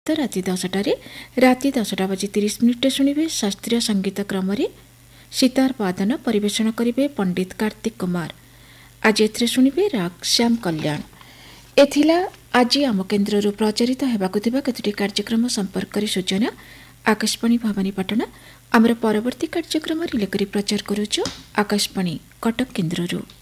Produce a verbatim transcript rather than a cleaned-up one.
ତ ରାତି ଦଶଟାରେ ରାତି ଦଶଟା ବାଜି ତିରିଶ ମିନିଟ୍ରେ ଶୁଣିବେ ଶାସ୍ତ୍ରୀୟ ସଙ୍ଗୀତ କ୍ରମରେ ସିତାର ବାଦନ ପରିବେଷଣ କରିବେ ପଣ୍ଡିତ କାର୍ତ୍ତିକ କୁମାର। ଆଜି ଏଥିରେ ଶୁଣିବେ ରାଗ ଶ୍ୟାମ କଲ୍ୟାଣ। ଏଥିଲା ଆଜି ଆମ କେନ୍ଦ୍ରରୁ ପ୍ରଚାରିତ ହେବାକୁ ଥିବା କେତୋଟି କାର୍ଯ୍ୟକ୍ରମ ସମ୍ପର୍କରେ ସୂଚନା। ଆକାଶବାଣୀ ଭବାନୀପାଟଣା। ଆମର ପରବର୍ତ୍ତୀ କାର୍ଯ୍ୟକ୍ରମ ରିଲେ କରି ପ୍ରଚାର କରୁଛୁ ଆକାଶବାଣୀ କଟକ କେନ୍ଦ୍ରରୁ।